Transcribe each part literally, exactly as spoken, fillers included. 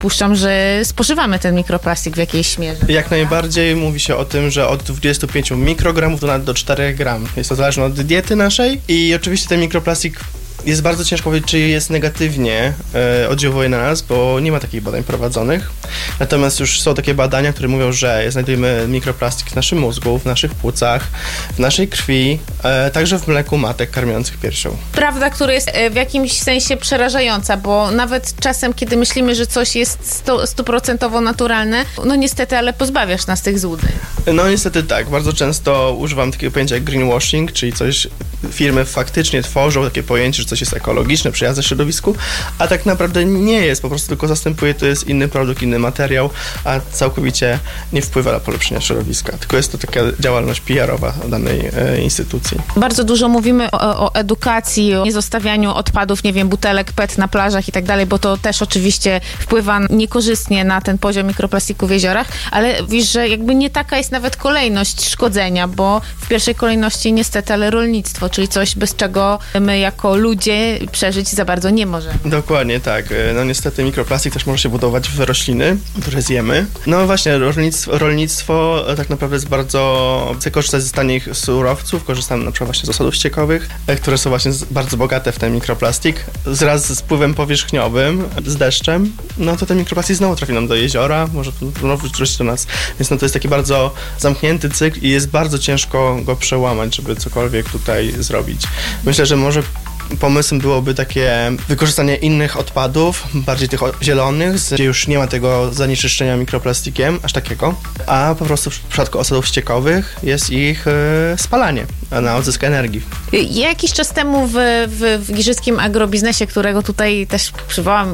Puszczam, że spożywamy ten mikroplastik w jakiejś mierze. Jak najbardziej mówi się o tym, że od dwudziestu pięciu mikrogramów do nawet do czterech gram. Jest to zależne od diety naszej i oczywiście ten mikroplastik jest bardzo ciężko powiedzieć, czy jest negatywnie e, oddziałuje na nas, bo nie ma takich badań prowadzonych. Natomiast już są takie badania, które mówią, że znajdujemy mikroplastik w naszym mózgu, w naszych płucach, w naszej krwi, e, także w mleku matek karmiących piersią. Prawda, która jest w jakimś sensie przerażająca, bo nawet czasem, kiedy myślimy, że coś jest stuprocentowo naturalne, no niestety, ale pozbawiasz nas tych złudzeń. No niestety tak. Bardzo często używam takiego pojęcia jak greenwashing, czyli coś, firmy faktycznie tworzą takie pojęcie, że coś jest ekologiczne, przyjazne środowisku, a tak naprawdę nie jest, po prostu tylko zastępuje, to jest inny produkt, inny materiał, a całkowicie nie wpływa na polepszenie środowiska, tylko jest to taka działalność P R owa danej e, instytucji. Bardzo dużo mówimy o, o edukacji, o niezostawianiu odpadów, nie wiem, butelek P E T na plażach i tak dalej, bo to też oczywiście wpływa niekorzystnie na ten poziom mikroplastiku w jeziorach, ale wiesz, że jakby nie taka jest nawet kolejność szkodzenia, bo w pierwszej kolejności niestety, ale rolnictwo, czyli coś, bez czego my jako ludzie przeżyć za bardzo nie możemy. Dokładnie tak. No niestety mikroplastik też może się budować w rośliny, które zjemy. No właśnie, rolnictwo, rolnictwo tak naprawdę jest bardzo... Chce korzystać z tanich surowców, korzystam na przykład właśnie z osadów ściekowych, które są właśnie bardzo bogate w ten mikroplastik. Wraz z wpływem powierzchniowym, z deszczem, no to ten mikroplastik znowu trafi nam do jeziora, może znowu wrócić do nas. Więc no to jest taki bardzo zamknięty cykl i jest bardzo ciężko go przełamać, żeby cokolwiek tutaj zrobić. Myślę, że może pomysłem byłoby takie wykorzystanie innych odpadów, bardziej tych zielonych, gdzie już nie ma tego zanieczyszczenia mikroplastikiem, aż takiego, a po prostu w przypadku osadów ściekowych jest ich e, spalanie na odzysk energii. Ja jakiś czas temu w, w, w giżyckim agrobiznesie, którego tutaj też przywołam,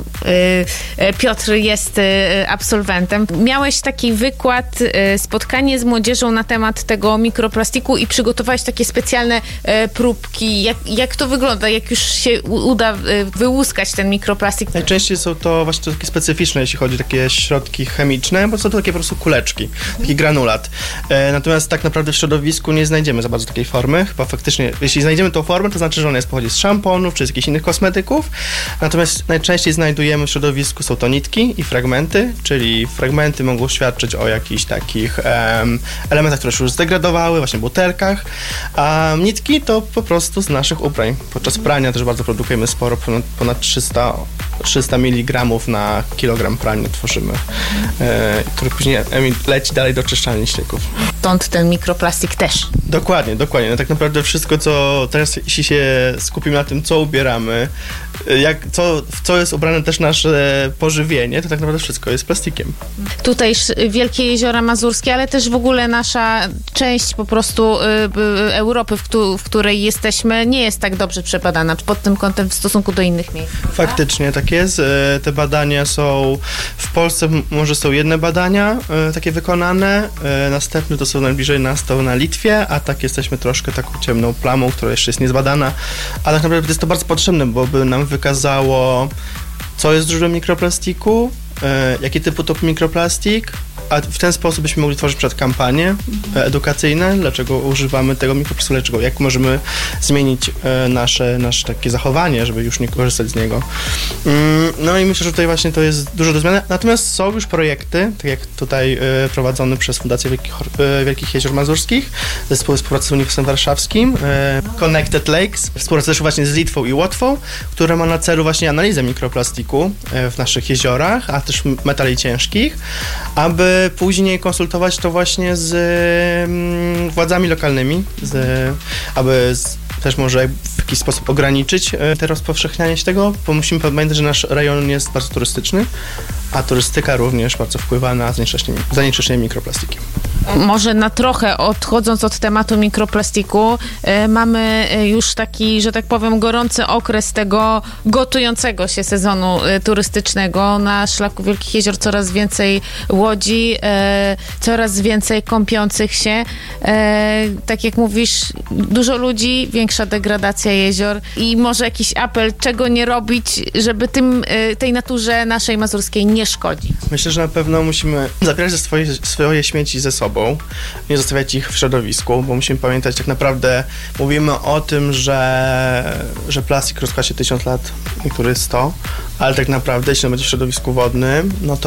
y, Piotr jest y, absolwentem, miałeś taki wykład, y, spotkanie z młodzieżą na temat tego mikroplastiku i przygotowałeś takie specjalne y, próbki. Jak, jak to wygląda? Jak już się uda wyłuskać ten mikroplastik? Najczęściej są to właśnie takie specyficzne, jeśli chodzi o takie środki chemiczne, bo są to takie po prostu kuleczki, taki granulat. E, natomiast tak naprawdę w środowisku nie znajdziemy za bardzo takiej formy. Chyba faktycznie, jeśli znajdziemy tą formę, to znaczy, że ona jest pochodzi z szamponów czy z jakichś innych kosmetyków. Natomiast najczęściej znajdujemy w środowisku są to nitki i fragmenty, czyli fragmenty mogą świadczyć o jakichś takich em, elementach, które się już zdegradowały, właśnie butelkach, a nitki to po prostu z naszych ubrań. Podczas prania też bardzo produkujemy sporo, ponad, ponad trzysta miligramów na kilogram prania tworzymy, e, który później leci dalej do czyszczalni ścieków. Stąd ten mikroplastik też. Dokładnie, dokładnie. No tak naprawdę wszystko, co teraz, jeśli się skupimy na tym, co ubieramy, jak, co, w co jest ubrane też nasze pożywienie, to tak naprawdę wszystko jest plastikiem. Tutaj wielkie jeziora mazurskie, ale też w ogóle nasza część po prostu y, y, Europy, w, któ- w której jesteśmy, nie jest tak dobrze przebadana pod tym kątem w stosunku do innych miejsc. Faktycznie tak jest. Te badania są w Polsce, może są jedne badania takie wykonane, następne to są najbliżej nas, to na Litwie, a tak jesteśmy troszkę taką ciemną plamą, która jeszcze jest niezbadana, a tak naprawdę jest to bardzo potrzebne, bo by nam wykazało, co jest źródłem mikroplastiku, jaki typu to mikroplastik, a w ten sposób byśmy mogli tworzyć przed kampanie edukacyjne, dlaczego używamy tego mikroplastiku, dlaczego, jak możemy zmienić nasze, nasze takie zachowanie, żeby już nie korzystać z niego. No i myślę, że tutaj właśnie to jest dużo do zmiany. Natomiast są już projekty, tak jak tutaj prowadzony przez Fundację Wielkich, Wielkich Jezior Mazurskich, zespół współpracy z Uniwersytetem Warszawskim, Connected Lakes, współpraca też właśnie z Litwą i Łotwą, która ma na celu właśnie analizę mikroplastiku w naszych jeziorach, a też metali ciężkich, aby później konsultować to właśnie z mm, władzami lokalnymi, z, aby z, też może w jakiś sposób ograniczyć te rozpowszechnianie się tego, bo musimy pamiętać, że nasz rejon jest bardzo turystyczny, a turystyka również bardzo wpływa na zanieczyszczenie, zanieczyszczenie mikroplastikiem. Może na trochę odchodząc od tematu mikroplastiku, y, mamy już taki, że tak powiem, gorący okres tego gotującego się sezonu y, turystycznego. Na szlaku Wielkich Jezior coraz więcej łodzi, y, coraz więcej kąpiących się. Y, tak jak mówisz, dużo ludzi, większa degradacja jezior i może jakiś apel, czego nie robić, żeby tym, y, tej naturze naszej mazurskiej nie szkodzić. Myślę, że na pewno musimy zabierać ze swoje, swoje śmieci ze sobą. sobą, nie zostawiać ich w środowisku, bo musimy pamiętać, tak naprawdę mówimy o tym, że, że plastik rozkłada się tysiąc lat, niektóry sto, ale tak naprawdę jeśli on będzie w środowisku wodnym, no to